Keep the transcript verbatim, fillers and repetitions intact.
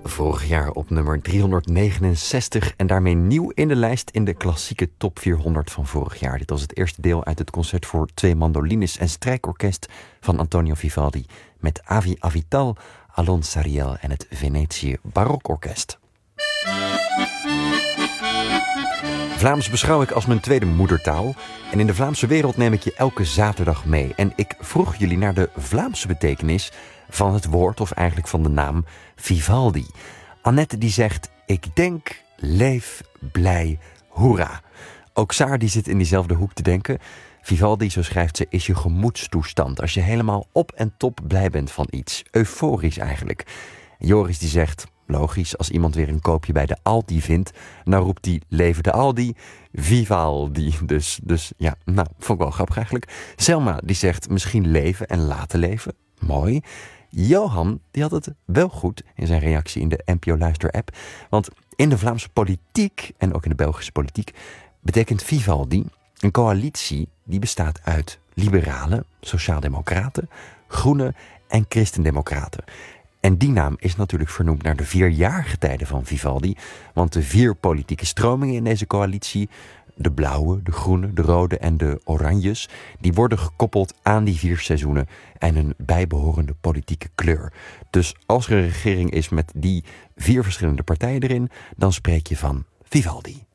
Vorig jaar op nummer driehonderdnegenenzestig en daarmee nieuw in de lijst in de klassieke top vierhonderd van vorig jaar. Dit was het eerste deel uit het concert voor twee mandolines en strijkorkest van Antonio Vivaldi met Avi Avital, Alon Sariel en het Venetië Barokorkest. Vlaams beschouw ik als mijn tweede moedertaal en in de Vlaamse wereld neem ik je elke zaterdag mee. En ik vroeg jullie naar de Vlaamse betekenis van het woord, of eigenlijk van de naam Vivaldi. Annette die zegt, ik denk, leef, blij, hoera. Ook Saar die zit in diezelfde hoek te denken. Vivaldi, zo schrijft ze, is je gemoedstoestand. Als je helemaal op en top blij bent van iets. Euforisch eigenlijk. Joris die zegt, logisch, als iemand weer een koopje bij de Aldi vindt, dan roept hij, leven de Aldi, Vivaldi. Dus, dus ja, nou, vond ik wel grappig eigenlijk. Selma die zegt, misschien leven en laten leven. Mooi. Johan die had het wel goed in zijn reactie in de N P O Luister-app. Want in de Vlaamse politiek en ook in de Belgische politiek betekent Vivaldi een coalitie die bestaat uit liberalen, sociaaldemocraten, groenen en christendemocraten. En die naam is natuurlijk vernoemd naar de vier jaargetijden van Vivaldi. Want de vier politieke stromingen in deze coalitie, de blauwe, de groene, de rode en de oranjes, die worden gekoppeld aan die vier seizoenen en hun bijbehorende politieke kleur. Dus als er een regering is met die vier verschillende partijen erin, dan spreek je van Vivaldi.